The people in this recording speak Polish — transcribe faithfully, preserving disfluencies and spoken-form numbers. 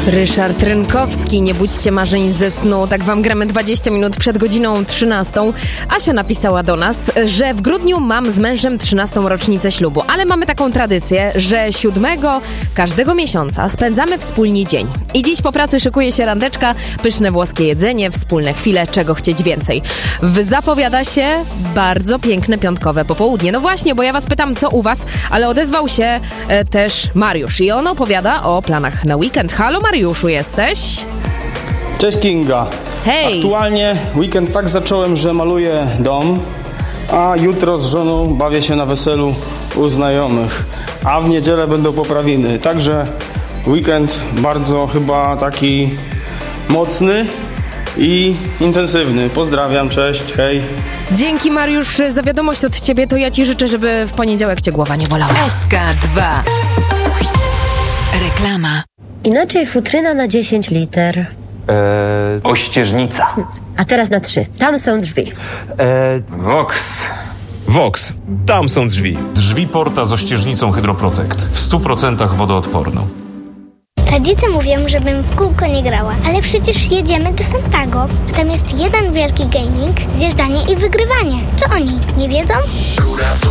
Ryszard Rynkowski, nie budźcie marzeń ze snu. Tak wam gramy dwadzieścia minut przed godziną trzynastą. Asia napisała do nas, że w grudniu mam z mężem trzynastą rocznicę ślubu, ale mamy taką tradycję, że siódmego każdego miesiąca spędzamy wspólnie dzień. I dziś po pracy szykuje się randeczka, pyszne włoskie jedzenie, wspólne chwile, czego chcieć więcej. Zapowiada się bardzo piękne piątkowe popołudnie. No właśnie, bo ja was pytam, co u was, ale odezwał się e, też Mariusz i on opowiada o planach na weekend. Halo Mariuszu, jesteś? Cześć Kinga. Hej! Aktualnie weekend tak zacząłem, że maluję dom, a jutro z żoną bawię się na weselu u znajomych, a w niedzielę będą poprawiny. Także weekend bardzo chyba taki mocny i intensywny. Pozdrawiam, cześć, hej. Dzięki Mariusz za wiadomość od ciebie, to ja ci życzę, żeby w poniedziałek cię głowa nie bolała. S K dwa. Reklama. Inaczej futryna na dziesięć liter. Eee, Ościeżnica. A teraz na trzy. Tam są drzwi. eee, Vox. Vox. Tam są drzwi. Drzwi Porta z ościeżnicą Hydroprotect. W stu procentach wodoodporną. Rodzice mówią, żebym w kółko nie grała, ale przecież jedziemy do Santago, a tam jest jeden wielki gaming, zjeżdżanie i wygrywanie. Co oni, nie wiedzą?